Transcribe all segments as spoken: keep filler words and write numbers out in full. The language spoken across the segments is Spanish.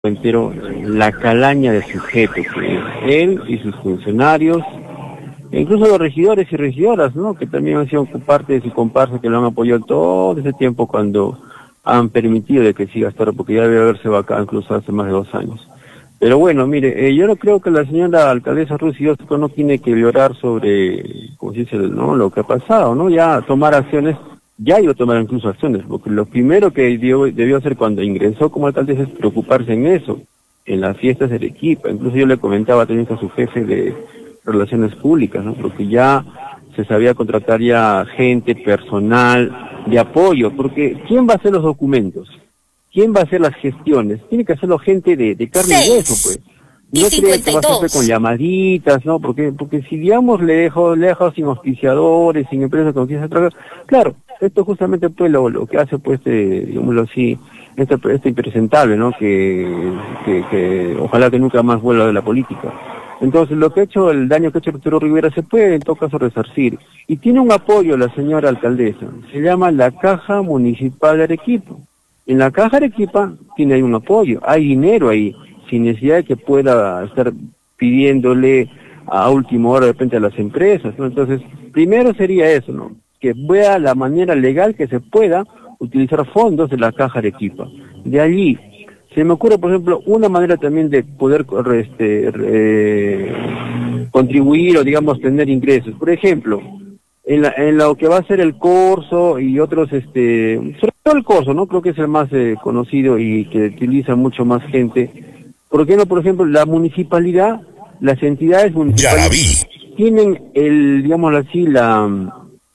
entero la calaña de sujeto que es él y sus funcionarios, e incluso los regidores y regidoras, ¿no?, que también han sido parte de su comparsa, que lo han apoyado todo ese tiempo cuando han permitido de que siga hasta ahora, porque ya debe haberse vacado incluso hace más de dos años. Pero bueno, mire, eh, yo no creo que la señora alcaldesa Rusi Osco no tiene que llorar sobre, como se dice, ¿no?, lo que ha pasado, ¿no? Ya tomar acciones, ya iba a tomar incluso acciones, porque lo primero que dio, debió hacer cuando ingresó como alcaldesa es preocuparse en eso, en las fiestas del equipo. Incluso yo le comentaba también a su jefe de Relaciones Públicas, ¿no?, porque ya se sabía contratar ya gente, personal de apoyo, porque ¿quién va a hacer los documentos? ¿Quién va a hacer las gestiones? Tiene que hacerlo gente de, de carne y hueso, pues. No cree que va a hacerse con llamaditas, ¿no? Porque porque si, digamos, le dejo, le dejo sin auspiciadores, sin empresas con quien se trabaja, claro, esto justamente pues lo, lo que hace, pues, eh, digámoslo así, este, este impresentable, ¿no? Que, que, que ojalá que nunca más vuelva de la política. Entonces, lo que ha hecho, el daño que ha hecho Arturo Rivera, se puede en todo caso resarcir. Y tiene un apoyo la señora alcaldesa, se llama la Caja Municipal de Arequipa. En la Caja de Arequipa tiene ahí un apoyo, hay dinero ahí, sin necesidad de que pueda estar pidiéndole a última hora de repente a las empresas, ¿no? Entonces, primero sería eso, ¿no?, que vea la manera legal que se pueda utilizar fondos de la Caja de Arequipa. De allí, se me ocurre, por ejemplo, una manera también de poder este, eh, contribuir o, digamos, tener ingresos. Por ejemplo, en, la, en lo que va a ser el corso y otros, este, sobre todo el corso, ¿no?, creo que es el más eh, conocido y que utiliza mucho más gente. ¿Por qué no, por ejemplo, la municipalidad, las entidades municipales tienen el, digamos así, la,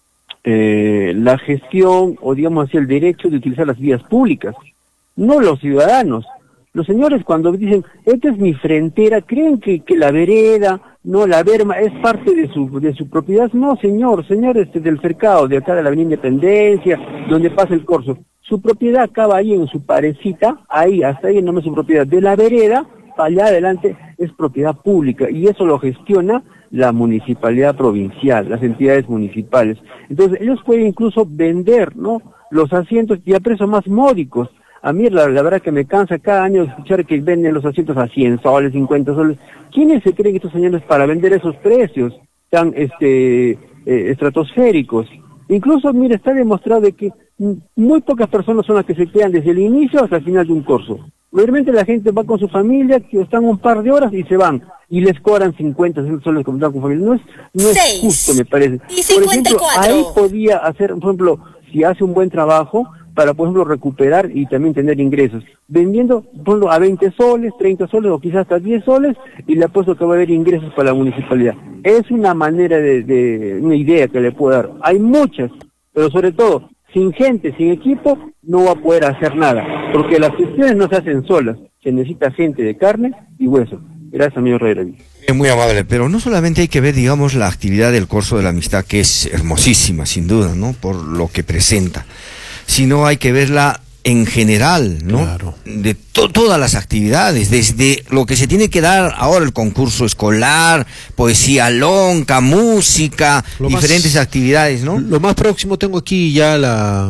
eh, la gestión o, digamos así, el derecho de utilizar las vías públicas, no los ciudadanos? Los señores, cuando dicen, esta es mi frontera, creen que, que la vereda, no, la berma, es parte de su de su propiedad. No, señor, señor, este del cercado, de acá de la Avenida Independencia, donde pasa el corso. Su propiedad acaba ahí en su parecita, ahí, hasta ahí no es su propiedad. De la vereda, para allá adelante, es propiedad pública, y eso lo gestiona la municipalidad provincial, las entidades municipales. Entonces, ellos pueden incluso vender, ¿no?, los asientos y a precios más módicos. A mí la, la verdad que me cansa cada año escuchar que venden los asientos a cien soles, cincuenta soles. ¿Quiénes se creen estos señores para vender esos precios tan este eh, estratosféricos? Incluso, mire, está demostrado de que muy pocas personas son las que se quedan desde el inicio hasta el final de un curso. Realmente la gente va con su familia, que están un par de horas y se van, y les cobran cincuenta, sesenta soles como están con familia. No es, no es justo, me parece. Por ejemplo, ahí podía hacer, por ejemplo, si hace un buen trabajo, para, por ejemplo, recuperar y también tener ingresos, vendiendo, por ejemplo, a veinte soles, treinta soles o quizás hasta diez soles, y le apuesto que va a haber ingresos para la municipalidad. Es una manera de, de, una idea que le puedo dar. Hay muchas, pero sobre todo, sin gente, sin equipo, no va a poder hacer nada, porque las gestiones no se hacen solas, se necesita gente de carne y hueso. Gracias, amigo Herrera. Muy amable, pero no solamente hay que ver, digamos, la actividad del Corso de la Amistad, que es hermosísima, sin duda, ¿no?, por lo que presenta, sino hay que verla en general, ¿no? Claro. De to todas las actividades, desde lo que se tiene que dar ahora, el concurso escolar, poesía lonca, música, lo diferentes más, actividades, ¿no? Lo más próximo tengo aquí ya la,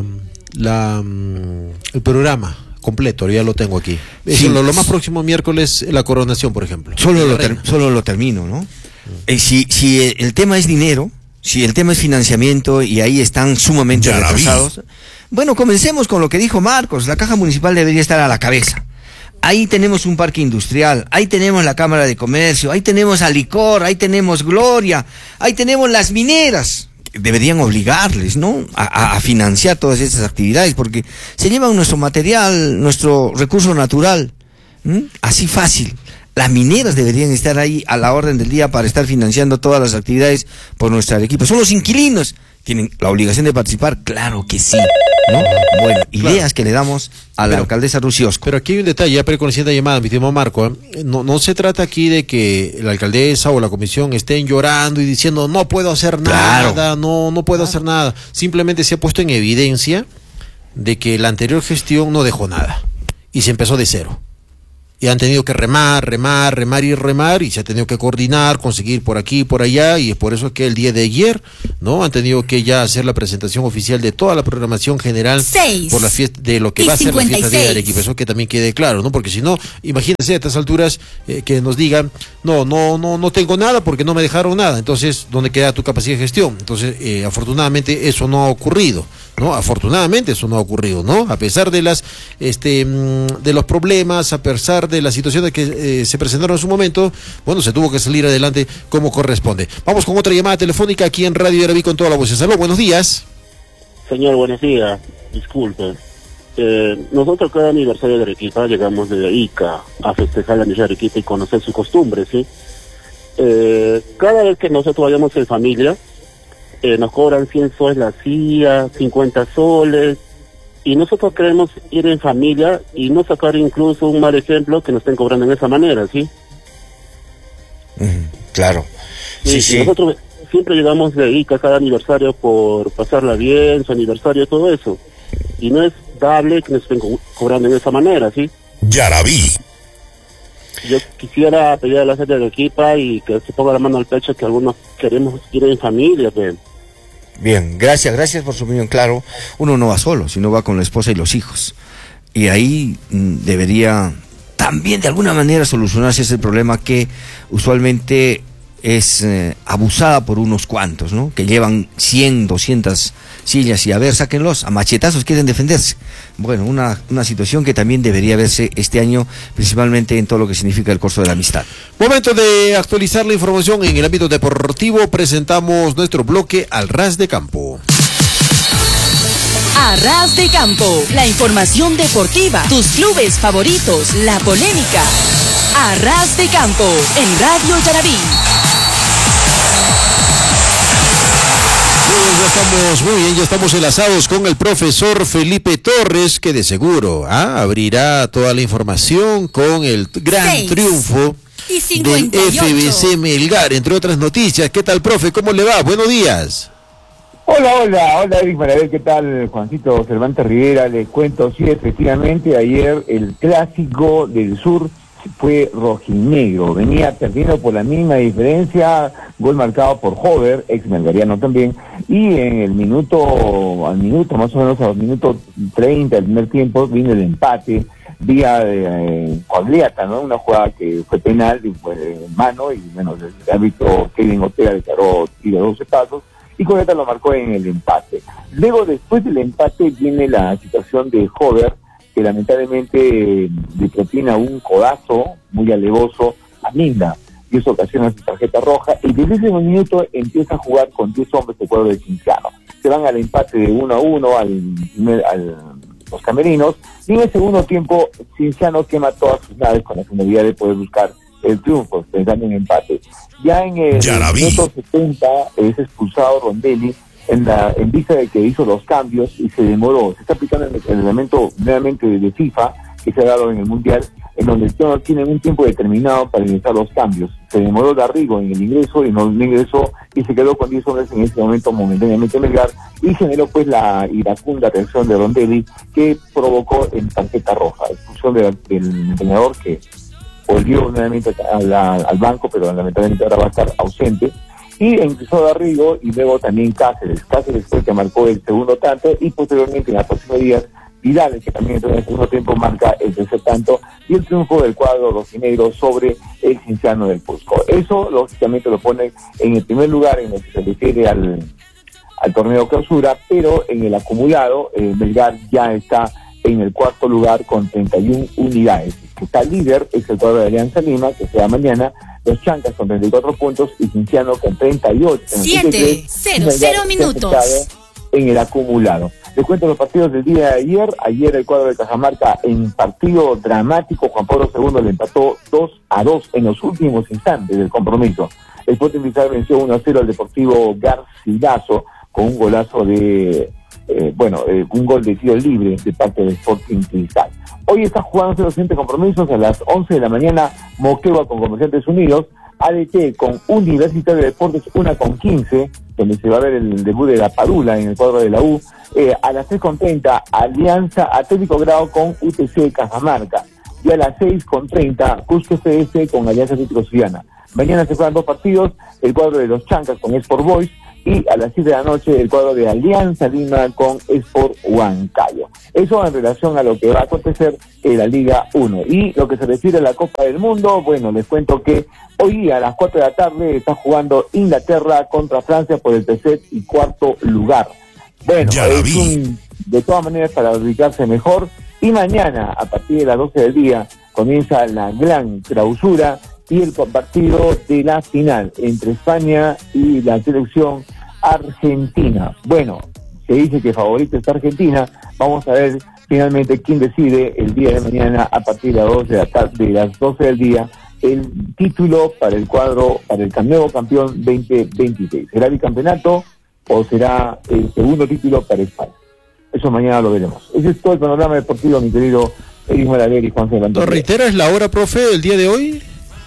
la el programa completo, ya lo tengo aquí. Sí. Lo, lo más próximo miércoles, la coronación, por ejemplo. Solo lo, ter solo lo termino, ¿no? Mm. Eh, si, si el tema es dinero, si el tema es financiamiento, y ahí están sumamente retrasados. Bueno, comencemos con lo que dijo Marcos. La Caja Municipal debería estar a la cabeza. Ahí tenemos un parque industrial, ahí tenemos la Cámara de Comercio, ahí tenemos a Licor, ahí tenemos Gloria, ahí tenemos las mineras. Deberían obligarles, ¿no?, a, a financiar todas estas actividades, porque se llevan nuestro material, nuestro recurso natural, ¿m? Así fácil. Las mineras deberían estar ahí a la orden del día para estar financiando todas las actividades por nuestra Arequipa. Son los inquilinos, tienen la obligación de participar, claro que sí, ¿no? Bueno, ideas claro que le damos a la pero, alcaldesa Rusi Osco. Pero aquí hay un detalle, ya con la siguiente llamada, mi estimado Marco, ¿eh? no, no se trata aquí de que la alcaldesa o la comisión estén llorando y diciendo no puedo hacer nada, claro, no, no puedo hacer nada. Simplemente se ha puesto en evidencia de que la anterior gestión no dejó nada y se empezó de cero. y han tenido que remar, remar, remar y remar, y se ha tenido que coordinar, conseguir por aquí y por allá, y es por eso que el día de ayer, ¿no? Han tenido que ya hacer la presentación oficial de toda la programación general Seis por la fiesta, de lo que va a ser la fiesta de Arequipa, eso que también quede claro, ¿no? Porque si no, imagínense a estas alturas eh, que nos digan, no, no, no, no tengo nada porque no me dejaron nada, entonces, ¿dónde queda tu capacidad de gestión? Entonces, eh, afortunadamente eso no ha ocurrido, ¿no? Afortunadamente eso no ha ocurrido, ¿no? A pesar de las, este, de los problemas, a pesar de las situaciones que eh, se presentaron en su momento, bueno, se tuvo que salir adelante como corresponde. Vamos con otra llamada telefónica aquí en Radio Yaraví con toda la voz. Salud, buenos días. Señor, buenos días. Disculpe. Eh, nosotros cada aniversario de Arequipa llegamos de Ica a festejar el aniversario de Arequipa y conocer sus costumbres, ¿sí? Eh, cada vez que nosotros vayamos en familia, eh, nos cobran cien soles la silla, cincuenta soles, y nosotros queremos ir en familia y no sacar incluso un mal ejemplo que nos estén cobrando en esa manera, ¿sí? Mm, claro. Sí, y, sí. Y nosotros siempre llegamos de Ica cada aniversario por pasarla bien, su aniversario, todo eso. Y no es dable que nos estén co cobrando en esa manera, ¿sí? Yaraví. Yo quisiera pedir a la gente de Arequipa y que se ponga la mano al pecho que algunos queremos ir en familia, pues. Bien, gracias, gracias por su opinión. Claro, uno no va solo, sino va con la esposa y los hijos. Y ahí mm, debería también de alguna manera solucionarse ese problema que usualmente es eh, abusada por unos cuantos, ¿no? Que llevan cien, doscientas sillas y a ver, sáquenlos, a machetazos quieren defenderse. Bueno, una, una situación que también debería verse este año, principalmente en todo lo que significa el curso de la amistad. Momento de actualizar la información en el ámbito deportivo. Presentamos nuestro bloque Al Ras de Campo. A Ras de Campo, la información deportiva, tus clubes favoritos, la polémica. A Ras de Campo, en Radio Yaraví. Ya estamos muy bien, ya estamos enlazados con el profesor Felipe Torres, que de seguro ¿ah? abrirá toda la información con el gran Seis triunfo y del F B C Melgar, entre otras noticias. ¿Qué tal, profe? ¿Cómo le va? Buenos días. Hola, hola, hola Eric Marabel, ¿qué tal? Juancito Cervantes Rivera, les cuento, sí, efectivamente, ayer el clásico del sur fue rojinegro, venía perdiendo por la mínima diferencia, gol marcado por Hover, ex melgariano también, y en el minuto, al minuto, más o menos a los minutos treinta del primer tiempo, vino el empate, vía eh, Coagliata, ¿no? Una jugada que fue penal, y fue en mano, y bueno, el árbitro Kevin Ortega declaró tiro de doce pasos, y Coagliata lo marcó en el empate. Luego, después del empate, viene la situación de Hover, que lamentablemente le propina un codazo muy alevoso a Minda, y eso ocasiona su tarjeta roja, y desde ese minuto empieza a jugar con diez hombres de cuadro de Cinciano. Se van al empate de uno a uno al, al los camerinos, y en el segundo tiempo Cinciano quema todas sus naves con la finalidad de poder buscar el triunfo, pensando en empate. Ya en el minuto setenta es expulsado Rondelli, en la en vista de que hizo los cambios y se demoró. Se está aplicando el, el elemento nuevamente de FIFA que se ha dado en el Mundial, en donde no tienen un tiempo determinado para iniciar los cambios. Se demoró Darrigo en el ingreso y no ingresó y se quedó con diez hombres en ese momento momentáneamente Melgar, y generó pues la iracunda reacción de Rondelli que provocó en tarjeta roja, expulsión de, del entrenador, que volvió nuevamente a la, al banco, pero lamentablemente ahora va a estar ausente. Y ingresó Darrigo y luego también Cáceres. Cáceres fue el que marcó el segundo tanto, y posteriormente en los próximos días Vidal, que también entró en el segundo tiempo, marca el tercer tanto, y el triunfo del cuadro rojinegro sobre el Cinciano del Cusco. Eso lógicamente lo pone en el primer lugar en lo que se refiere al, al torneo clausura, pero en el acumulado eh, Melgar ya está en el cuarto lugar con treinta y una unidades. Que está líder es el cuadro de Alianza Lima, que será mañana, los Chancas con treinta y cuatro puntos y Cinciano con treinta y ocho. siete, cero, cero minutos. En el acumulado. Les cuento los partidos del día de ayer. Ayer el cuadro de Cajamarca, en partido dramático, Juan Pablo segundo le empató dos a dos en los últimos instantes del compromiso. El Sporting Cristal venció uno a cero al Deportivo Garcilaso con un golazo de, eh, bueno, eh, un gol de tiro libre de parte del Sporting Cristal. Hoy está jugándose los siguientes compromisos. A las once de la mañana, Moquegua con Comerciantes Unidos, A D T con Universitario de Deportes, una con quince, donde se va a ver el debut de la Padula en el cuadro de la U. Eh, a las tres con treinta, Alianza Atlético Grau con U T C Cajamarca. y a las seis con treinta, Cusco F S con Alianza Atlético Zuliana. Mañana se juegan dos partidos, el cuadro de los Chancas con Sport Boys, y a las siete de la noche el cuadro de Alianza Lima con Sport Huancayo. Eso en relación a lo que va a acontecer en la Liga uno. Y lo que se refiere a la Copa del Mundo, bueno, les cuento que hoy día a las cuatro de la tarde está jugando Inglaterra contra Francia por el tercer y cuarto lugar. Bueno, es un, de todas maneras para ubicarse mejor. Y mañana, a partir de las doce del día, comienza la gran clausura y el partido de la final entre España y la selección argentina. Bueno, se dice que favorito está Argentina. Vamos a ver finalmente quién decide el día de mañana a partir de las doce de la tarde, de las doce del día, el título para el cuadro, para el nuevo campeón veinte veintiséis. ¿Será bicampeonato o será el segundo título para España? Eso mañana lo veremos. Ese es todo el panorama deportivo, mi querido Eric Malaver y Juan Fernando. ¿Lo reiteras la hora, profe, el día de hoy?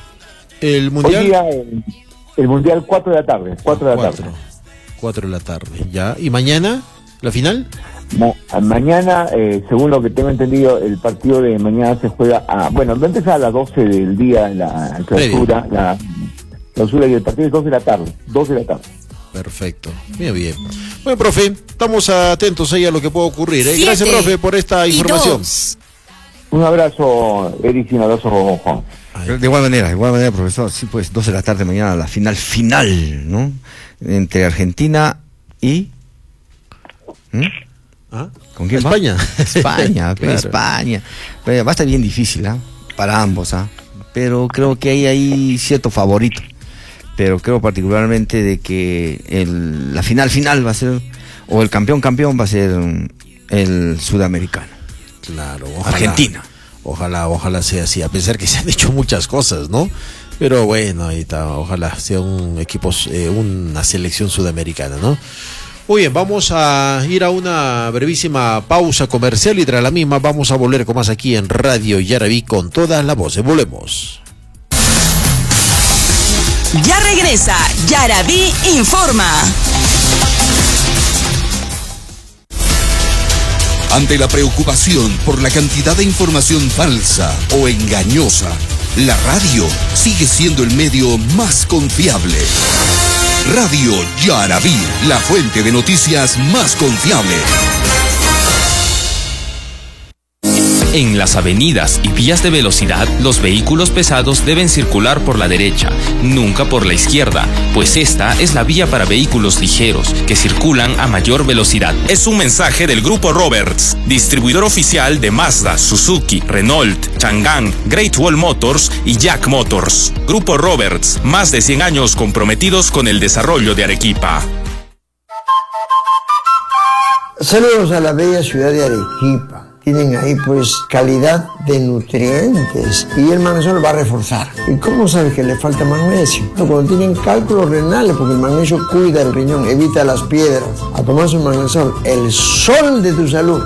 ¿El mundial? Hoy día el, el mundial cuatro de la tarde. cuatro de la tarde. cuatro de la tarde, ya. ¿Y mañana, la final? Ma mañana, eh, según lo que tengo entendido, el partido de mañana se juega a... Bueno, va a empezar a las doce del día la clausura, la clausura y el partido es dos de la tarde. dos de la tarde. Perfecto, bien, bien. Bueno, profe, estamos atentos ahí a lo que pueda ocurrir, ¿eh? Gracias, profe, por esta información. Dos. Un abrazo, Eric, y un abrazo, Juan. De igual manera, de igual manera, profesor, sí, pues dos de la tarde mañana la final final, ¿no? Entre Argentina y... ¿Mm? ¿Ah? ¿Con quién España. va? España, Claro. España. Pero va a estar bien difícil, ¿ah? Para ambos, ¿ah? Pero creo que hay ahí cierto favorito. Pero creo particularmente de que el, la final final va a ser, o el campeón campeón va a ser el sudamericano. Claro, ojalá, Argentina. Ojalá, ojalá sea así, a pesar que se han hecho muchas cosas, ¿no? Pero bueno, ahí está, ojalá sea un equipo, eh, una selección sudamericana, ¿no? Muy bien, vamos a ir a una brevísima pausa comercial y tras la misma vamos a volver con más aquí en Radio Yaraví con todas las voces. Volvemos. Ya regresa Yaraví Informa. Ante la preocupación por la cantidad de información falsa o engañosa, la radio sigue siendo el medio más confiable. Radio Yaraví, la fuente de noticias más confiable. En las avenidas y vías de velocidad, los vehículos pesados deben circular por la derecha, nunca por la izquierda, pues esta es la vía para vehículos ligeros, que circulan a mayor velocidad. Es un mensaje del Grupo Roberts, distribuidor oficial de Mazda, Suzuki, Renault, Chang'an, Great Wall Motors y Jack Motors. Grupo Roberts, más de cien años comprometidos con el desarrollo de Arequipa. Saludos a la bella ciudad de Arequipa. Tienen ahí pues calidad de nutrientes y el magnesio va a reforzar. ¿Y cómo sabes que le falta magnesio? No, cuando tienen cálculos renales, porque el magnesio cuida el riñón, evita las piedras. A tomar su magnesol, el sol de tu salud.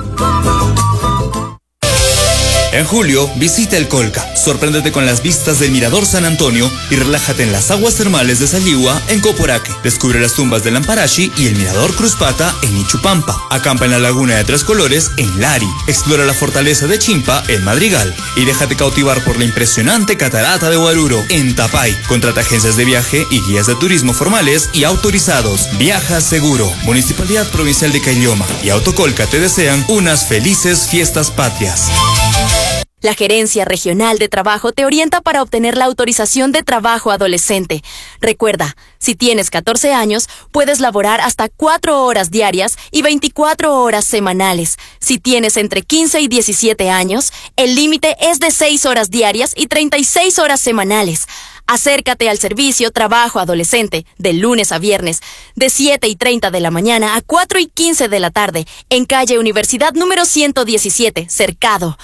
En julio, visita el Colca, sorpréndete con las vistas del Mirador San Antonio y relájate en las aguas termales de Saligua en Coporaque. Descubre las tumbas de Lamparashi y el Mirador Cruzpata en Ichupampa. Acampa en la Laguna de Tres Colores en Lari. Explora la fortaleza de Chimpa en Madrigal. Y déjate cautivar por la impresionante Catarata de Huaruro en Tapay. Contrata agencias de viaje y guías de turismo formales y autorizados. Viaja seguro. Municipalidad Provincial de Caylloma y Autocolca te desean unas felices fiestas patrias. La Gerencia Regional de Trabajo te orienta para obtener la autorización de trabajo adolescente. Recuerda, si tienes catorce años, puedes laborar hasta cuatro horas diarias y veinticuatro horas semanales. Si tienes entre quince y diecisiete años, el límite es de seis horas diarias y treinta y seis horas semanales. Acércate al servicio Trabajo Adolescente de lunes a viernes, de siete y treinta de la mañana a cuatro y quince de la tarde, en calle Universidad número ciento diecisiete, Cercado.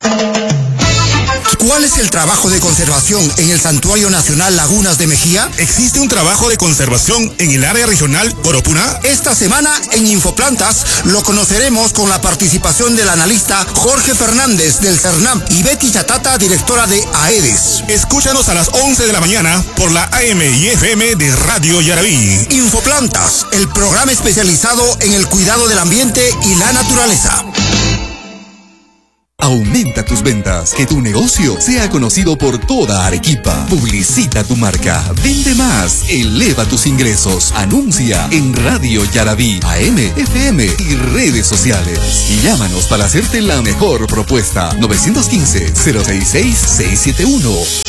¿Cuál es el trabajo de conservación en el Santuario Nacional Lagunas de Mejía? ¿Existe un trabajo de conservación en el área regional Coropuná? Esta semana en Infoplantas lo conoceremos con la participación del analista Jorge Fernández del CERNAM y Betty Chatata, directora de AEDES. Escúchanos a las once de la mañana por la A M y F M de Radio Yaraví. Infoplantas, el programa especializado en el cuidado del ambiente y la naturaleza. Aumenta tus ventas, que tu negocio sea conocido por toda Arequipa. Publicita tu marca, vende más, eleva tus ingresos. Anuncia en Radio Yarabí, A M, F M y redes sociales. Y llámanos para hacerte la mejor propuesta. nueve uno cinco, cero seis seis, seis siete uno.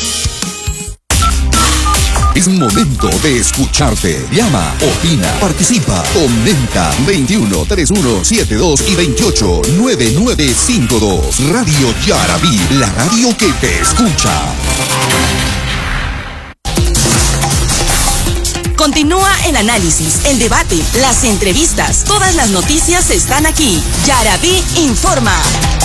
Es momento de escucharte. Llama, opina, participa, comenta. veintiuno, treinta y uno, setenta y dos y veintiocho, noventa y nueve cincuenta y dos. Radio Yarabí, la radio que te escucha. Continúa el análisis, el debate, las entrevistas. Todas las noticias están aquí. Yarabí informa.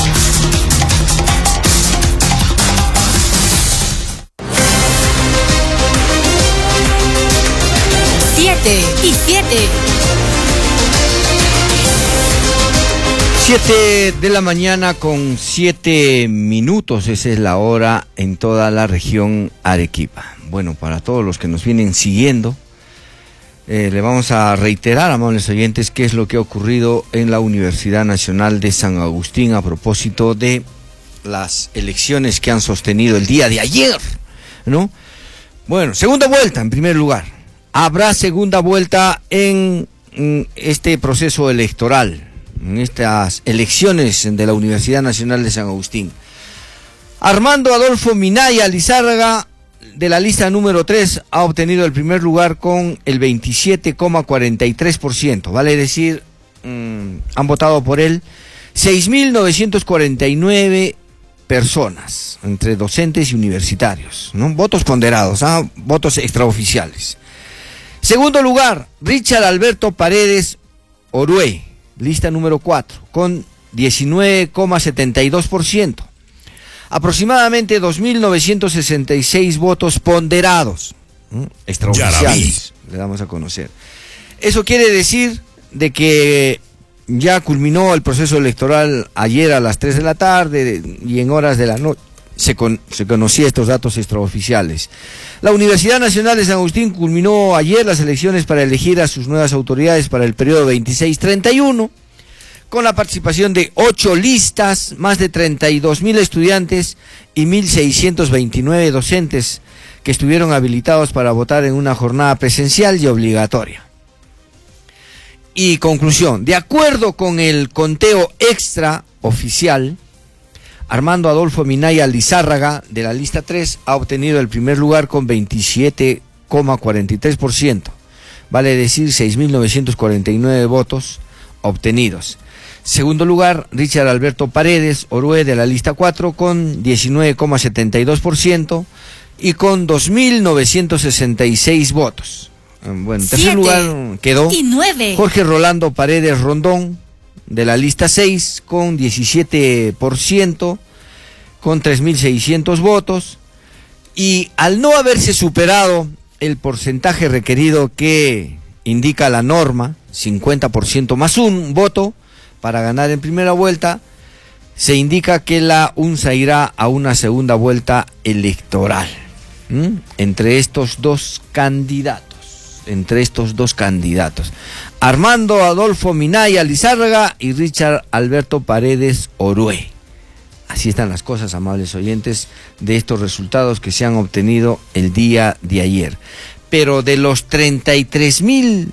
Siete y siete. Siete de la mañana con siete minutos, esa es la hora en toda la región Arequipa. Bueno, para todos los que nos vienen siguiendo, eh, le vamos a reiterar, amables oyentes, qué es lo que ha ocurrido en la Universidad Nacional de San Agustín a propósito de las elecciones que han sostenido el día de ayer, ¿no? Bueno, segunda vuelta en primer lugar. Habrá segunda vuelta en, en este proceso electoral, en estas elecciones de la Universidad Nacional de San Agustín. Armando Adolfo Minaya Lizárraga, de la lista número tres, ha obtenido el primer lugar con el veintisiete coma cuarenta y tres por ciento, vale decir, mmm, han votado por él seis mil novecientos cuarenta y nueve personas, entre docentes y universitarios, ¿no? Votos ponderados, ¿ah? Votos extraoficiales. Segundo lugar, Richard Alberto Paredes Orue, lista número cuatro, con diecinueve coma setenta y dos por ciento. Aproximadamente dos mil novecientos sesenta y seis votos ponderados, ¿eh? extraoficiales, le damos a conocer. Eso quiere decir de que ya culminó el proceso electoral ayer a las tres de la tarde y en horas de la noche se, con, se conocía estos datos extraoficiales. La Universidad Nacional de San Agustín culminó ayer las elecciones para elegir a sus nuevas autoridades para el periodo veintiséis treinta y uno, con la participación de ocho listas, más de treinta y dos mil estudiantes y mil seiscientos veintinueve docentes que estuvieron habilitados para votar en una jornada presencial y obligatoria. Y conclusión, de acuerdo con el conteo extraoficial, Armando Adolfo Minaya Lizárraga, de la lista tres, ha obtenido el primer lugar con veintisiete coma cuarenta y tres por ciento, vale decir seis mil novecientos cuarenta y nueve votos obtenidos. Segundo lugar, Richard Alberto Paredes Orue, de la lista cuatro, con diecinueve coma setenta y dos por ciento y con dos mil novecientos sesenta y seis votos. Bueno, en tercer lugar quedó Jorge Rolando Paredes Rondón, de la lista seis, con diecisiete por ciento, con tres mil seiscientos votos, y al no haberse superado el porcentaje requerido que indica la norma, cincuenta por ciento más un voto para ganar en primera vuelta, se indica que la UNSA irá a una segunda vuelta electoral, ¿Mm? entre estos dos candidatos. entre estos dos candidatos, Armando Adolfo Minaya Lizárraga y Richard Alberto Paredes Orue. Así están las cosas, amables oyentes, de estos resultados que se han obtenido el día de ayer. Pero de los treinta y tres mil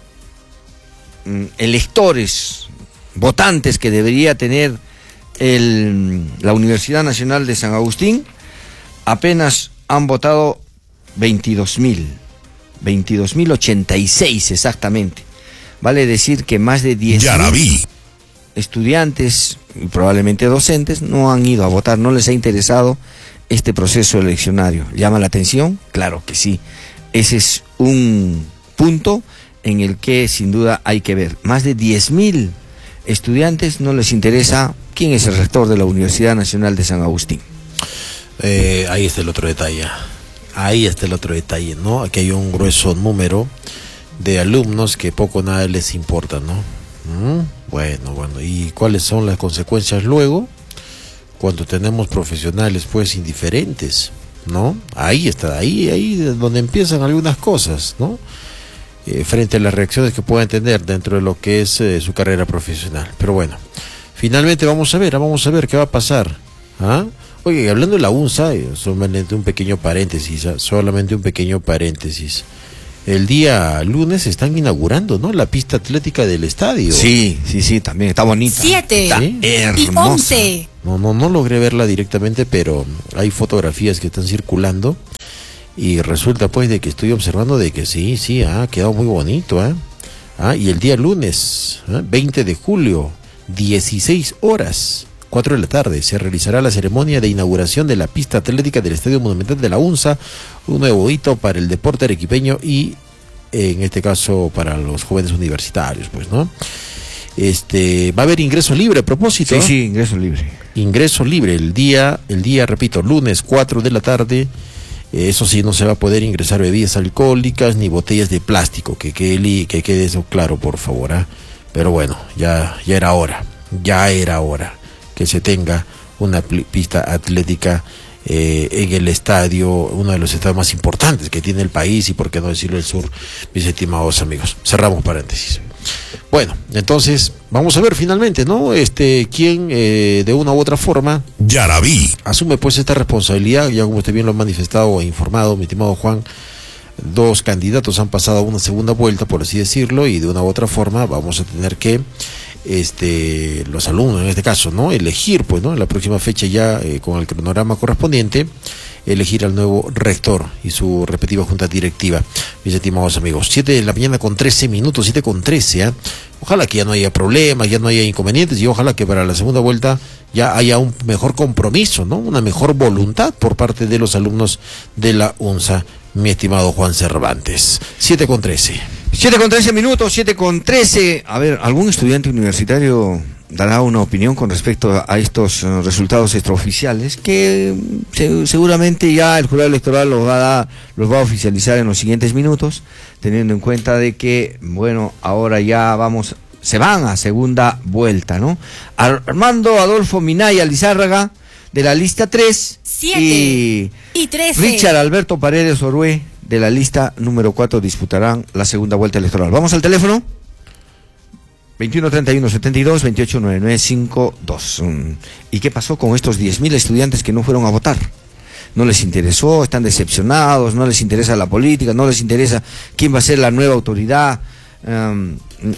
electores, votantes que debería tener el, la Universidad Nacional de San Agustín, apenas han votado veintidós mil. veintidós mil ochenta y seis exactamente. Vale decir que más de diez mil estudiantes y probablemente docentes no han ido a votar, no les ha interesado este proceso eleccionario. ¿Llama la atención? Claro que sí. Ese es un punto en el que sin duda hay que ver. Más de diez mil estudiantes no les interesa quién es el rector de la Universidad Nacional de San Agustín. Eh, ahí está el otro detalle. Ahí está el otro detalle, ¿no? Aquí hay un grueso número de alumnos que poco o nada les importa, ¿no? ¿Mm? Bueno, bueno, ¿y cuáles son las consecuencias luego? Cuando tenemos profesionales, pues, indiferentes, ¿no? Ahí está, ahí, ahí es donde empiezan algunas cosas, ¿no? Eh, frente a las reacciones que puedan tener dentro de lo que es eh, su carrera profesional. Pero bueno, finalmente vamos a ver, vamos a ver qué va a pasar. ¿Ah? Oye, hablando de la UNSA, solamente un pequeño paréntesis, ¿eh? solamente un pequeño paréntesis. El día lunes están inaugurando, ¿no? La pista atlética del estadio. Sí, sí, sí, también está bonita. Siete está y hermosa. once. No, no, no logré verla directamente, pero hay fotografías que están circulando y resulta pues de que estoy observando de que sí, sí, ha quedado muy bonito, ¿eh? Ah, y el día lunes, ¿eh? veinte de julio, dieciséis horas, cuatro de la tarde, se realizará la ceremonia de inauguración de la pista atlética del Estadio Monumental de la UNSA, un nuevo hito para el deporte arequipeño y, en este caso, para los jóvenes universitarios, pues, ¿no? Este, va a haber ingreso libre a propósito. Sí, sí, ingreso libre. Ingreso libre el día, el día, repito, lunes cuatro de la tarde. Eh, eso sí, no se va a poder ingresar bebidas alcohólicas ni botellas de plástico, que quede, que quede eso claro, por favor. ¿eh? Pero bueno, ya, ya era hora, ya era hora que se tenga una pista atlética eh, en el estadio, uno de los estadios más importantes que tiene el país y por qué no decirlo el sur, mis estimados amigos. Cerramos paréntesis. Bueno, entonces vamos a ver finalmente, ¿no? Este, quién eh, de una u otra forma Yarabí asume pues esta responsabilidad, ya como usted bien lo ha manifestado e informado, mi estimado Juan. Dos candidatos han pasado a una segunda vuelta, por así decirlo, y de una u otra forma vamos a tener que este los alumnos en este caso, ¿no? Elegir, pues, ¿no? En la próxima fecha ya eh, con el cronograma correspondiente, elegir al nuevo rector y su respectiva junta directiva, mis estimados amigos. siete de la mañana con trece minutos, siete con trece, ¿eh? Ojalá que ya no haya problemas, ya no haya inconvenientes y ojalá que para la segunda vuelta ya haya un mejor compromiso, ¿no? Una mejor voluntad por parte de los alumnos de la UNSA, mi estimado Juan Cervantes. siete con trece. siete con trece minutos, siete con trece. A ver, ¿algún estudiante universitario dará una opinión con respecto a estos uh, resultados extraoficiales que se, seguramente ya el jurado electoral los va a dar, los va a oficializar en los siguientes minutos, teniendo en cuenta de que, bueno, ahora ya vamos, se van a segunda vuelta, ¿no? Armando Adolfo Minaya Lizárraga de la lista tres siete y trece. Richard Alberto Paredes Orue de la lista número cuatro disputarán la segunda vuelta electoral. Vamos al teléfono. veintiuno treinta y uno setenta y dos, veintiocho noventa y nueve cincuenta y dos. ¿Y qué pasó con estos diez mil estudiantes que no fueron a votar? No les interesó, están decepcionados, no les interesa la política, no les interesa quién va a ser la nueva autoridad um,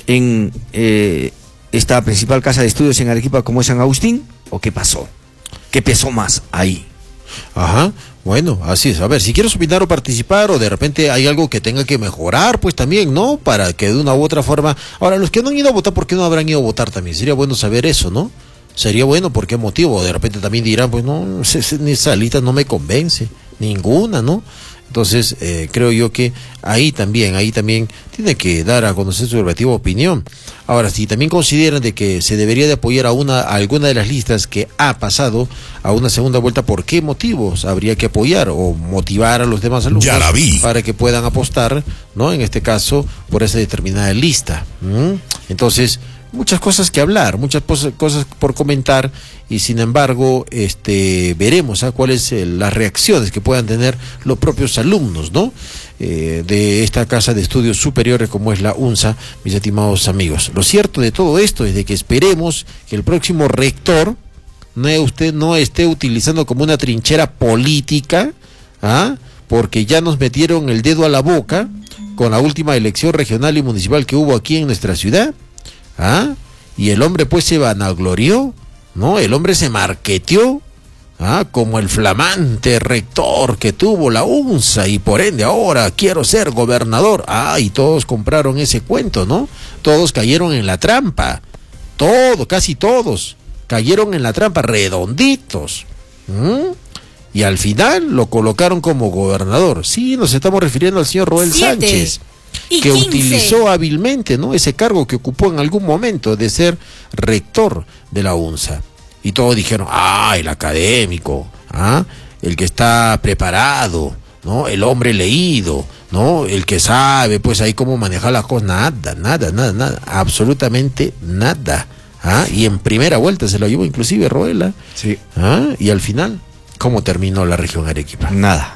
en eh, esta principal casa de estudios en Arequipa como es San Agustín. ¿O qué pasó? ¿Qué pesó más ahí? Ajá, bueno, así es. A ver, si quieres opinar o participar o de repente hay algo que tenga que mejorar, pues también, ¿no? Para que de una u otra forma... Ahora, los que no han ido a votar, ¿por qué no habrán ido a votar también? Sería bueno saber eso, ¿no? Sería bueno, ¿por qué motivo? De repente también dirán, pues no, esa lista no me convence, ninguna, ¿no? Entonces, eh, creo yo que ahí también, ahí también tiene que dar a conocer su relativa opinión. Ahora, si también consideran de que se debería de apoyar a una a alguna de las listas que ha pasado a una segunda vuelta, ¿por qué motivos habría que apoyar o motivar a los demás alumnos para que puedan apostar, ¿no? En este caso, por esa determinada lista. ¿Mm? Entonces, muchas cosas que hablar, muchas cosas por comentar y sin embargo este veremos ¿eh? cuáles eh, las reacciones que puedan tener los propios alumnos, ¿no? Eh, de esta casa de estudios superiores como es la UNSA, mis estimados amigos. Lo cierto de todo esto es de que esperemos que el próximo rector no, usted no esté utilizando como una trinchera política, ¿ah? Porque ya nos metieron el dedo a la boca con la última elección regional y municipal que hubo aquí en nuestra ciudad. ¿Ah? Y el hombre pues se vanaglorió, ¿no? El hombre se marqueteó, ¿ah? Como el flamante rector que tuvo la UNSA y por ende ahora quiero ser gobernador. Ah, y todos compraron ese cuento, ¿no? Todos cayeron en la trampa, todos, casi todos, cayeron en la trampa redonditos. ¿Mm? Y al final lo colocaron como gobernador. Sí, nos estamos refiriendo al señor Roel Siete. Sánchez, Y que quince. utilizó hábilmente, ¿no? Ese cargo que ocupó en algún momento de ser rector de la UNSA. Y todos dijeron, ah, el académico, ah, el que está preparado, ¿no? El hombre leído, ¿no? El que sabe, pues ahí cómo manejar las cosas. Nada, nada, nada, nada, absolutamente nada. ¿Ah? Y en primera vuelta se lo llevó inclusive Roela. Sí. ¿Ah? Y al final, ¿cómo terminó la región Arequipa? Nada.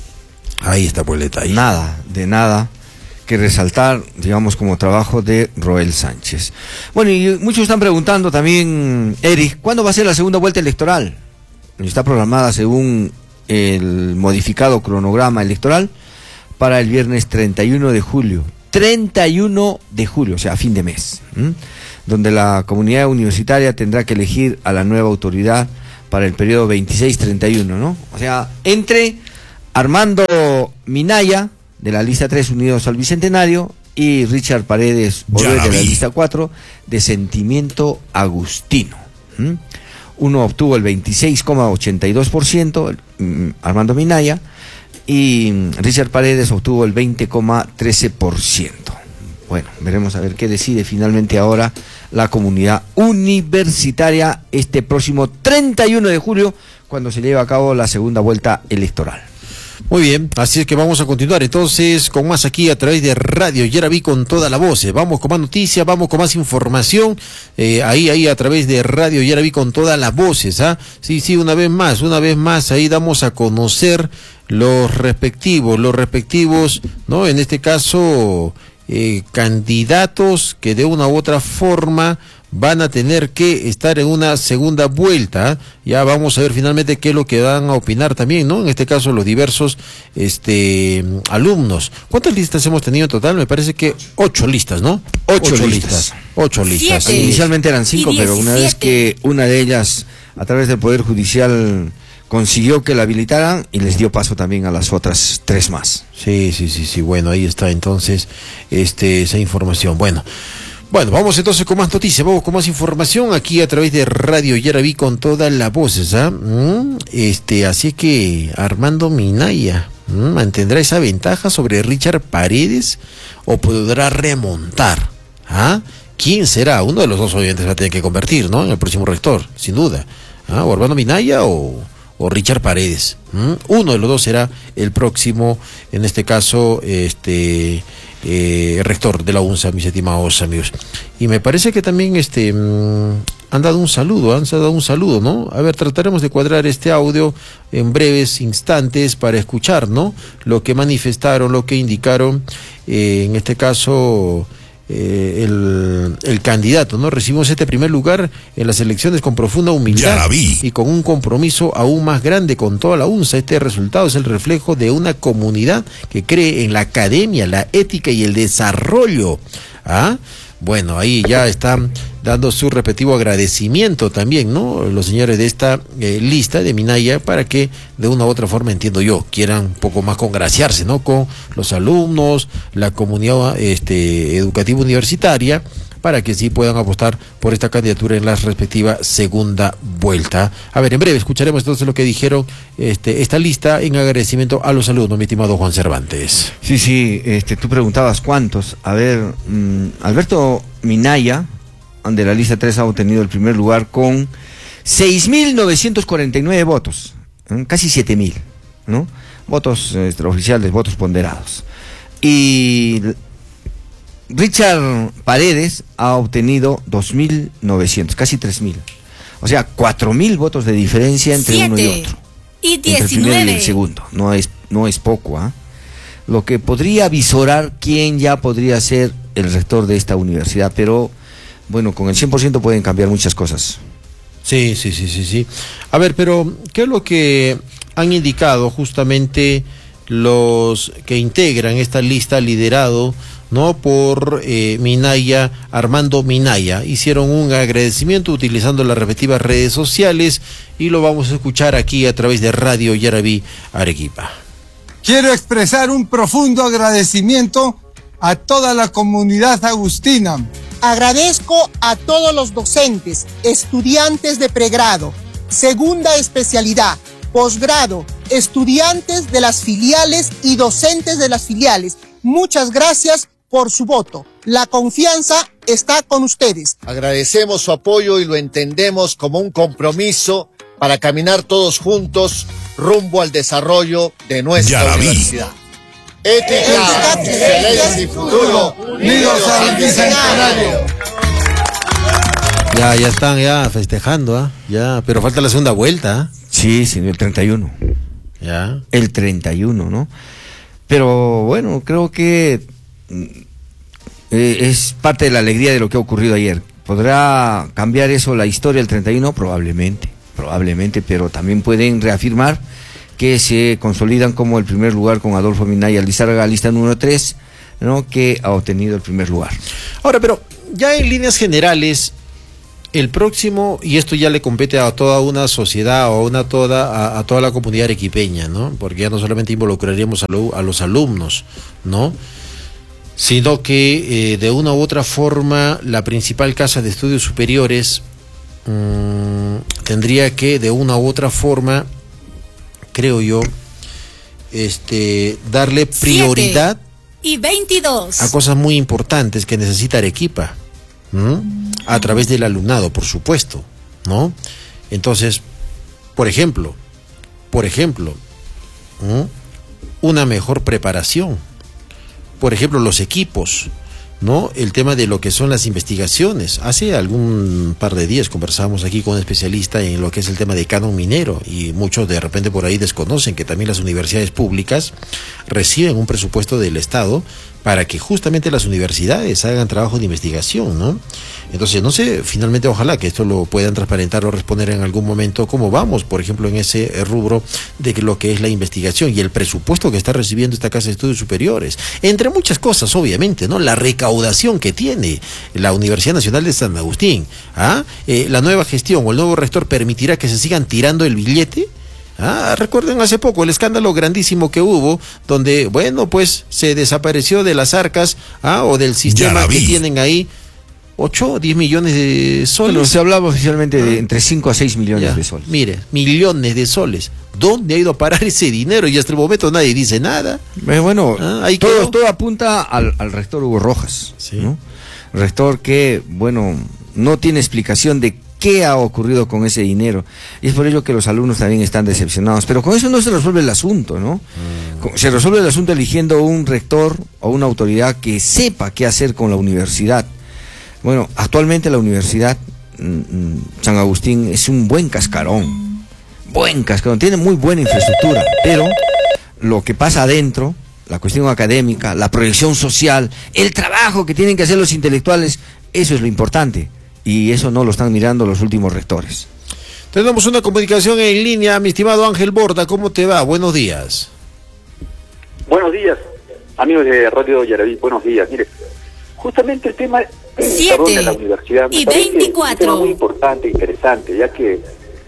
Ahí está pues el detalle. Nada, de nada que resaltar, digamos, como trabajo de Roel Sánchez. Bueno, y muchos están preguntando también, Eric, ¿cuándo va a ser la segunda vuelta electoral? está programada según el modificado cronograma electoral para el viernes treinta y uno de julio. treinta y uno de julio, o sea, a fin de mes, ¿m? donde la comunidad universitaria tendrá que elegir a la nueva autoridad para el periodo veintiséis treinta y uno, ¿no? O sea, entre Armando Minaya, de la lista tres, Unidos al Bicentenario, y Richard Paredes Oroé, de la lista cuatro, de Sentimiento Agustino. ¿Mm? Uno obtuvo el veintiséis coma ochenta y dos por ciento, Armando Minaya, y Richard Paredes obtuvo el veinte coma trece por ciento. Bueno, veremos a ver qué decide finalmente ahora la comunidad universitaria este próximo treinta y uno de julio, cuando se lleve a cabo la segunda vuelta electoral. Muy bien, así es que vamos a continuar entonces con más aquí a través de Radio Yaraví con toda la voz. Vamos con más noticias, vamos con más información, eh, ahí, ahí a través de Radio Yaraví con todas las voces, ¿ah? Sí, sí, una vez más, una vez más, ahí damos a conocer los respectivos, los respectivos, ¿no? En este caso, eh, candidatos que de una u otra forma van a tener que estar en una segunda vuelta. Ya vamos a ver finalmente qué es lo que van a opinar también, ¿no? En este caso los diversos este alumnos. ¿Cuántas listas hemos tenido en total? Me parece que ocho listas, ¿no? Ocho, ocho listas. listas. Ocho listas. Siete. Inicialmente eran cinco, pero una vez que una de ellas, a través del Poder Judicial, consiguió que la habilitaran, y les dio paso también a las otras tres más. Sí, sí, sí, sí. Bueno, ahí está entonces este esa información. Bueno. Bueno, vamos entonces con más noticias, vamos con más información aquí a través de Radio Yaraví con todas las voces, ¿ah? ¿Mm? Este, así que Armando Minaya, ¿mm? ¿mantendrá esa ventaja sobre Richard Paredes o podrá remontar? ¿Ah? ¿Quién será? Uno de los dos obviamente se va a tener que convertir, ¿no? En el próximo rector, sin duda. ¿Ah? O Armando Minaya o, o Richard Paredes. ¿Mm? Uno de los dos será el próximo, en este caso, este... Eh, rector de la UNSA, mis estimados amigos. Y me parece que también este mmm, han dado un saludo, han dado un saludo, ¿no? A ver, trataremos de cuadrar este audio en breves instantes para escuchar, ¿no? Lo que manifestaron, lo que indicaron, eh, en este caso, eh, el, el candidato, ¿no? Recibimos este primer lugar en las elecciones con profunda humildad y con un compromiso aún más grande con toda la UNSA. Este resultado es el reflejo de una comunidad que cree en la academia, la ética y el desarrollo. ¿Ah? Bueno, ahí ya están dando su respectivo agradecimiento también, ¿no? Los señores de esta eh, lista de Minaya, para que de una u otra forma, entiendo yo, quieran un poco más congraciarse, ¿no? Con los alumnos, la comunidad este, educativa universitaria, para que sí puedan apostar por esta candidatura en la respectiva segunda vuelta. A ver, en breve escucharemos entonces lo que dijeron este, esta lista en agradecimiento a los alumnos, mi estimado Juan Cervantes. Sí, sí, este, tú preguntabas cuántos. A ver, mmm, Alberto Minaya, de la lista tres, ha obtenido el primer lugar con seis mil novecientos cuarenta y nueve votos, ¿eh? Casi siete mil, ¿no? Votos extraoficiales, votos ponderados. Y Richard Paredes ha obtenido dos mil novecientos, casi tres mil. O sea, cuatro mil votos de diferencia entre Siete. uno y otro. Y diecinueve. Entre el primero y el segundo. No es, no es poco, ¿ah? ¿eh? Lo que podría visorar quién ya podría ser el rector de esta universidad, pero bueno, con el cien por ciento pueden cambiar muchas cosas. Sí, sí, sí, sí, sí. A ver, pero ¿qué es lo que han indicado justamente los que integran esta lista liderado, ¿no? por eh, Minaya, Armando Minaya? Hicieron un agradecimiento utilizando las respectivas redes sociales y lo vamos a escuchar aquí a través de Radio Yaraví Arequipa. Quiero expresar un profundo agradecimiento a toda la comunidad agustina. Agradezco a todos los docentes, estudiantes de pregrado, segunda especialidad, posgrado, estudiantes de las filiales y docentes de las filiales. Muchas gracias por su voto. La confianza está con ustedes. Agradecemos su apoyo y lo entendemos como un compromiso para caminar todos juntos rumbo al desarrollo de nuestra Yaraví. Universidad. Ética, excelencia y futuro, unidos al bicentenario. Ya, ya están ya festejando, ¿ah? ¿eh? Ya, pero falta la segunda vuelta. ¿eh? Sí, sí, el treinta y uno. Ya. El treinta y uno, ¿no? Pero bueno, creo que eh, es parte de la alegría de lo que ha ocurrido ayer. ¿Podrá cambiar eso la historia del treinta y uno? Probablemente. probablemente, pero también pueden reafirmar que se consolidan como el primer lugar con Adolfo Minaya Lizárraga, lista número tres, ¿no?, que ha obtenido el primer lugar. Ahora, pero ya en líneas generales, el próximo, y esto ya le compete a toda una sociedad o a, una toda, a, a toda la comunidad arequipeña, ¿no?, porque ya no solamente involucraríamos a, lo, a los alumnos, ¿no?, sino que eh, de una u otra forma la principal casa de estudios superiores mmm, tendría que de una u otra forma, creo yo, este, darle prioridad y veintidós a cosas muy importantes que necesita Arequipa, ¿no?, a través del alumnado, por supuesto, ¿no? Entonces, por ejemplo, por ejemplo, ¿no?, una mejor preparación. Por ejemplo, los equipos, ¿no?, el tema de lo que son las investigaciones. Hace algún par de días conversábamos aquí con un especialista en lo que es el tema de canon minero, y muchos de repente por ahí desconocen que también las universidades públicas reciben un presupuesto del Estado para que justamente las universidades hagan trabajo de investigación, ¿no? Entonces, no sé, finalmente ojalá que esto lo puedan transparentar o responder en algún momento cómo vamos, por ejemplo, en ese rubro de lo que es la investigación y el presupuesto que está recibiendo esta Casa de Estudios Superiores. Entre muchas cosas, obviamente, ¿no? La recaudación que tiene la Universidad Nacional de San Agustín, ¿ah? Eh, la nueva gestión o el nuevo rector permitirá que se sigan tirando el billete. Ah, recuerden hace poco el escándalo grandísimo que hubo, donde, bueno, pues se desapareció de las arcas, ah, o del sistema que tienen ahí ocho o diez millones de soles. Bueno, se hablaba oficialmente de entre cinco a seis millones ya, de soles. Mire, millones de soles. ¿Dónde ha ido a parar ese dinero? Y hasta el momento nadie dice nada. Eh, bueno, ah, ahí todo, todo apunta al, al rector Hugo Rojas, sí, ¿no? Rector que, bueno, no tiene explicación de qué ha ocurrido con ese dinero, y es por ello que los alumnos también están decepcionados, pero con eso no se resuelve el asunto, ¿no? Mm. Se resuelve el asunto eligiendo un rector o una autoridad que sepa qué hacer con la universidad. Bueno, actualmente la universidad mmm, San Agustín es un buen cascarón, buen cascarón, tiene muy buena infraestructura, pero lo que pasa adentro, la cuestión académica, la proyección social, el trabajo que tienen que hacer los intelectuales, eso es lo importante. Y eso no lo están mirando los últimos rectores. Tenemos una comunicación en línea, mi estimado Ángel Borda, ¿cómo te va? Buenos días. Buenos días, amigos de Radio Yaraví, buenos días. Mire, justamente el tema siete de la universidad y veinticuatro. Es un tema muy importante, interesante, ya que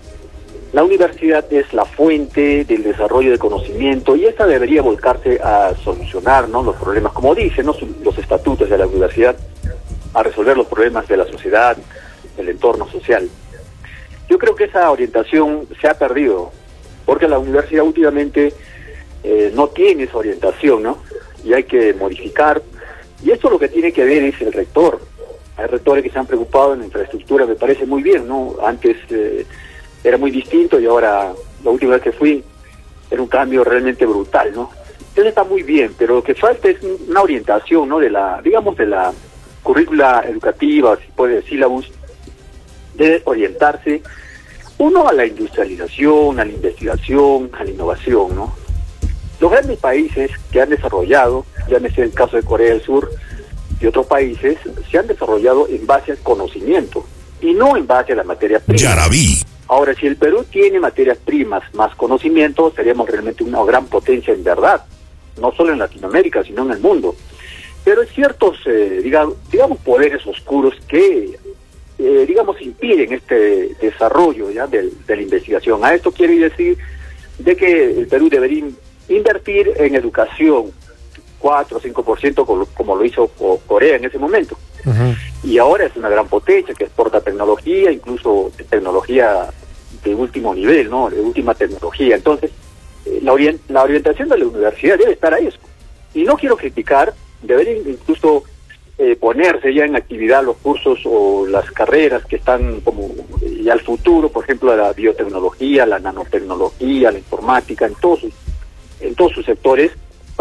la universidad es la fuente del desarrollo de conocimiento y esta debería volcarse a solucionar, ¿no?, los problemas, como dicen, ¿no?, los estatutos de la universidad, a resolver los problemas de la sociedad, del entorno social. Yo creo que esa orientación se ha perdido, porque la universidad últimamente eh, no tiene esa orientación, ¿no? Y hay que modificar, y esto lo que tiene que ver es el rector. Hay rectores que se han preocupado en la infraestructura, me parece muy bien, ¿no? Antes eh, era muy distinto y ahora, la última vez que fui, era un cambio realmente brutal, ¿no? Entonces está muy bien, pero lo que falta es una orientación, ¿no?, de la, digamos, de la currícula educativa, si puede, sílabus, debe orientarse, uno, a la industrialización, a la investigación, a la innovación, ¿no? Los grandes países que han desarrollado, llámese el caso de Corea del Sur y otros países, se han desarrollado en base al conocimiento y no en base a la materia prima. Yaraví. Ahora, si el Perú tiene materias primas más conocimiento, seríamos realmente una gran potencia en verdad, no solo en Latinoamérica, sino en el mundo. Pero hay ciertos, eh, digamos, digamos, poderes oscuros que, eh, digamos, impiden este desarrollo ya del, de la investigación. A esto quiere decir de que el Perú debería invertir en educación cuatro o cinco por ciento como, como lo hizo Corea en ese momento. Uh-huh. Y ahora es una gran potencia que exporta tecnología, incluso tecnología de último nivel, ¿no?, de última tecnología. Entonces, eh, la, orient la orientación de la universidad debe estar a eso. Y no quiero criticar, deberían incluso eh, ponerse ya en actividad los cursos o las carreras que están como ya al futuro, por ejemplo, la biotecnología, la nanotecnología, la informática, en todos sus, en todos sus sectores,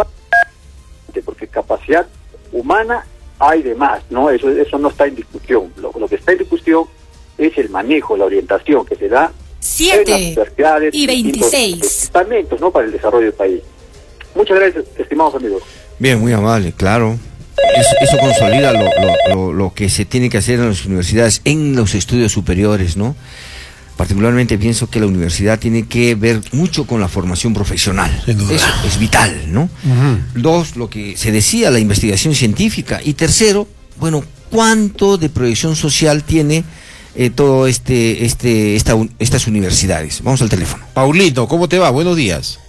porque capacidad humana hay de más, ¿no? Eso, eso no está en discusión. Lo, lo que está en discusión es el manejo, la orientación que se da siete en las universidades y veintiséis departamentos, ¿no?, para el desarrollo del país. Muchas gracias, estimados amigos. Bien, muy amable, claro. Eso, eso consolida lo, lo, lo, lo que se tiene que hacer en las universidades, en los estudios superiores, ¿no? particularmente pienso que la universidad tiene que ver mucho con la formación profesional. Eso es vital, ¿no? Uh-huh. Dos, lo que se decía, la investigación científica. Y tercero, bueno, ¿cuánto de proyección social tiene eh, todo este, este, esta, estas universidades? Vamos al teléfono. Paulito, ¿cómo te va? Buenos días.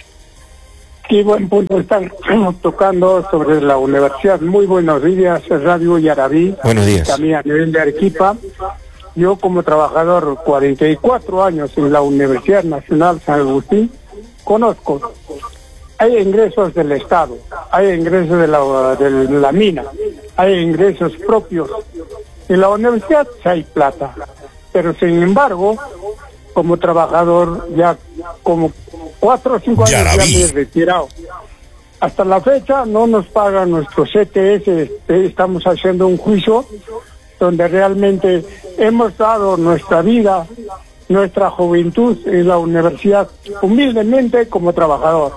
Qué buen punto están tocando sobre la universidad. Muy buenos días, Radio Yarabí. Buenos días. También a nivel de Arequipa. Yo como trabajador cuarenta y cuatro años en la Universidad Nacional San Agustín, conozco. Hay ingresos del Estado, hay ingresos de la, de la mina, hay ingresos propios. En la universidad hay plata, pero sin embargo, como trabajador ya como cuatro o cinco años ya me he retirado. Hasta la fecha no nos pagan nuestro C T S, estamos haciendo un juicio donde realmente hemos dado nuestra vida, nuestra juventud en la universidad, humildemente como trabajador.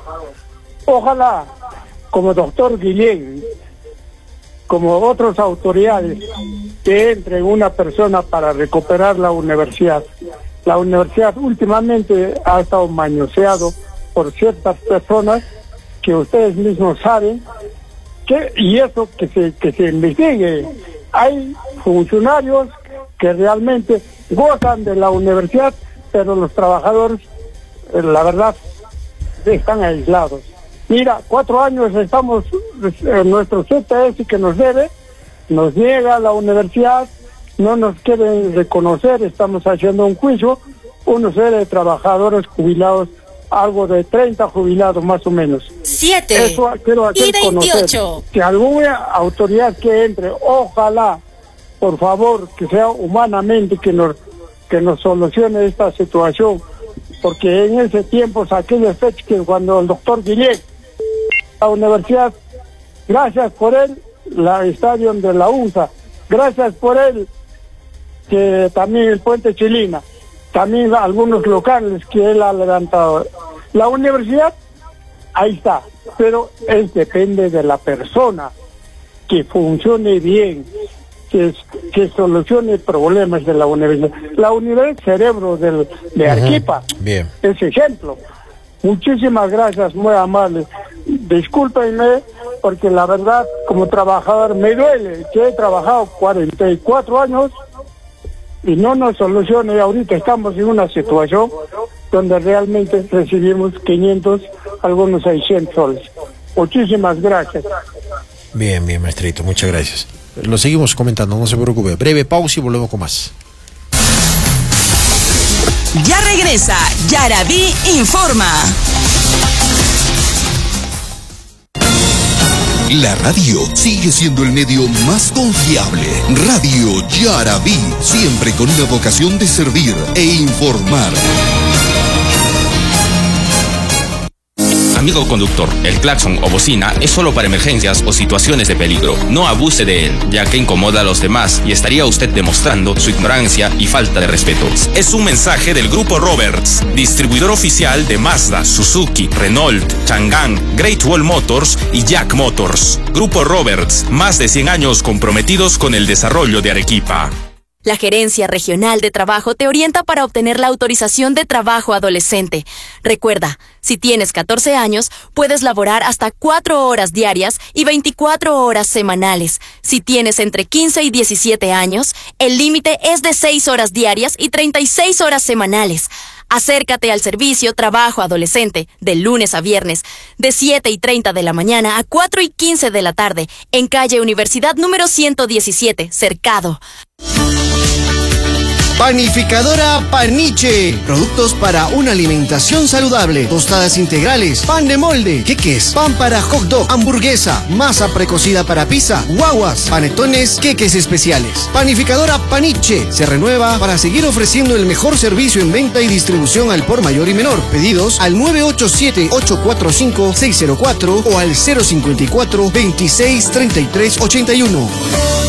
Ojalá, como doctor Guillén, como otras autoridades, que entre una persona para recuperar la universidad. La universidad últimamente ha estado manoseado por ciertas personas que ustedes mismos saben, que, y eso que se, que se investigue. Hay funcionarios que realmente gozan de la universidad, pero los trabajadores, eh, la verdad, están aislados. Mira, cuatro años estamos en nuestro C T S que nos debe, nos llega a la universidad, no nos quieren reconocer, estamos haciendo un juicio, una serie de trabajadores jubilados, algo de treinta jubilados más o menos. Siete Eso quiero hacer y veintiocho. Conocer. Que alguna autoridad que entre, ojalá, por favor, que sea humanamente que nos, que nos solucione esta situación, porque en ese tiempo, aquellas fechas que cuando el doctor Guillén, la universidad, gracias por él, la estadio de la U N S A, gracias por él, que también el puente Chilina, también algunos locales que él ha levantado. La universidad, ahí está, pero es depende de la persona, que funcione bien, que, que solucione problemas de la universidad. La universidad es cerebro del, de Arequipa, uh-huh. Bien. Es ejemplo. Muchísimas gracias, muy amable. Discúlpenme, porque la verdad, como trabajador, me duele que he trabajado cuarenta y cuatro años y no nos solucione. Ahorita estamos en una situación donde realmente recibimos quinientos, algunos seiscientos soles. Muchísimas gracias. Bien, bien, maestrito, muchas gracias. Lo seguimos comentando, no se preocupe. Breve pausa y volvemos con más. Ya regresa Yarabí Informa. La radio sigue siendo el medio más confiable. Radio Yarabí, siempre con una vocación de servir e informar. Amigo conductor, el claxon o bocina es solo para emergencias o situaciones de peligro. No abuse de él, ya que incomoda a los demás y estaría usted demostrando su ignorancia y falta de respeto. Es un mensaje del Grupo Roberts, distribuidor oficial de Mazda, Suzuki, Renault, Chang'an, Great Wall Motors y Jack Motors. Grupo Roberts, más de cien años comprometidos con el desarrollo de Arequipa. La Gerencia Regional de Trabajo te orienta para obtener la autorización de trabajo adolescente. Recuerda, si tienes catorce años, puedes laborar hasta cuatro horas diarias y veinticuatro horas semanales. Si tienes entre quince y diecisiete años, el límite es de seis horas diarias y treinta y seis horas semanales. Acércate al servicio Trabajo Adolescente de lunes a viernes, de siete y treinta de la mañana a cuatro y quince de la tarde, en calle Universidad número ciento diecisiete, Cercado. Panificadora Paniche. Productos para una alimentación saludable. Tostadas integrales, pan de molde, queques, pan para hot dog, hamburguesa, masa precocida para pizza, guaguas, panetones, queques especiales. Panificadora Paniche se renueva para seguir ofreciendo el mejor servicio en venta y distribución al por mayor y menor. Pedidos al nueve ocho siete, ocho cuatro cinco, seis cero cuatro o al cero cinco cuatro, veintiséis, treinta y tres, ochenta y uno.